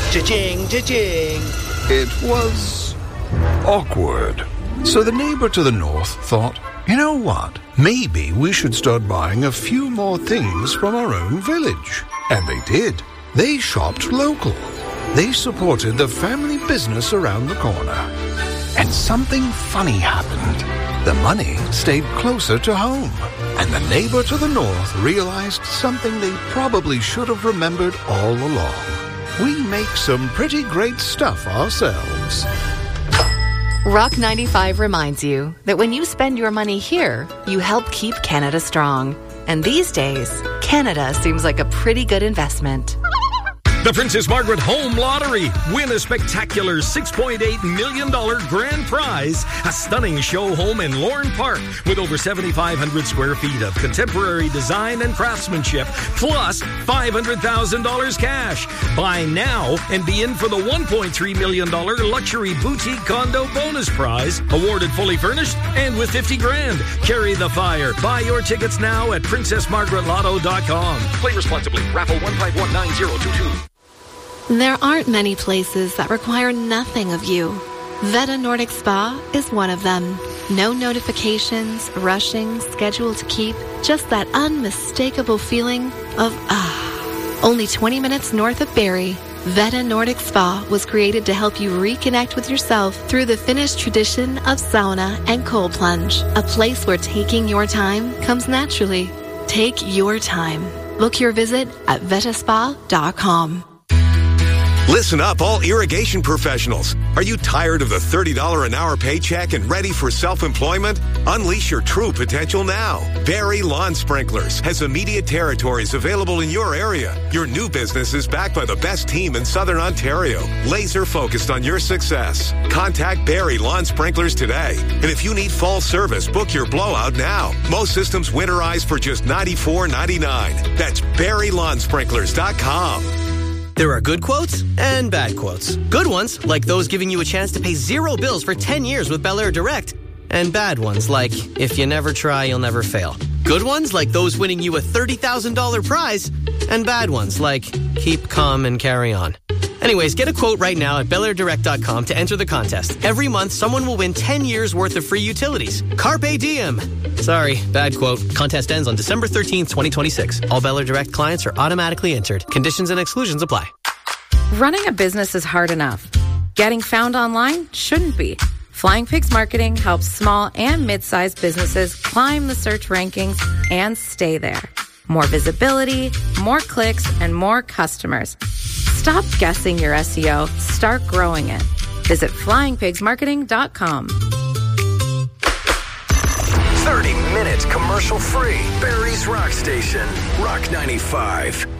Cha-ching, cha-ching. It was awkward. So the neighbor to the north thought, you know what? Maybe we should start buying a few more things from our own village. And they did. They shopped local. They supported the family business around the corner. And something funny happened. The money stayed closer to home. And the neighbor to the north realized something they probably should have remembered all along. We make some pretty great stuff ourselves. Rock 95 reminds you that when you spend your money here, you help keep Canada strong. And these days, Canada seems like a pretty good investment. The Princess Margaret Home Lottery. Win a spectacular $6.8 million grand prize. A stunning show home in Lorne Park with over 7,500 square feet of contemporary design and craftsmanship, plus $500,000 cash. Buy now and be in for the $1.3 million luxury boutique condo bonus prize, awarded fully furnished and with $50,000. Carry the fire. Buy your tickets now at PrincessMargaretLotto.com. Play responsibly. Raffle 1519022. There aren't many places that require nothing of you. Veta Nordic Spa is one of them. No notifications, rushing, schedule to keep, just that unmistakable feeling of Only 20 minutes north of Barrie, Veta Nordic Spa was created to help you reconnect with yourself through the Finnish tradition of sauna and cold plunge. A place where taking your time comes naturally. Take your time. Book your visit at vetaspa.com. Listen up, all irrigation professionals. Are you tired of the $30 an hour paycheck and ready for self-employment? Unleash your true potential now. Barrie Lawn Sprinklers has immediate territories available in your area. Your new business is backed by the best team in Southern Ontario, laser focused on your success. Contact Barrie Lawn Sprinklers today. And if you need fall service, book your blowout now. Most systems winterize for just $94.99. That's BarrieLawnSprinklers.com. There are good quotes and bad quotes. Good ones, like those giving you a chance to pay zero bills for 10 years with Bel Air Direct. And bad ones, like, if you never try, you'll never fail. Good ones, like those winning you a $30,000 prize. And bad ones, like, keep calm and carry on. Anyways, get a quote right now at BelAirDirect.com to enter the contest. Every month, someone will win 10 years worth of free utilities. Carpe diem. Sorry, bad quote. Contest ends on December 13th, 2026. All Bel Air Direct clients are automatically entered. Conditions and exclusions apply. Running a business is hard enough. Getting found online shouldn't be. Flying Pigs Marketing helps small and mid-sized businesses climb the search rankings and stay there. More visibility, more clicks, and more customers. Stop guessing your SEO. Start growing it. Visit flyingpigsmarketing.com. 30 minutes commercial free. Barrie's Rock Station. Rock 95.